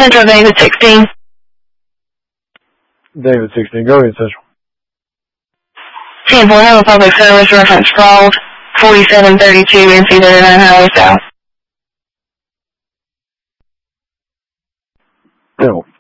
Central, David 16. David 16, go ahead, Central. 10-4, have a public service reference fraud, 4732 NC39 Highway South. No.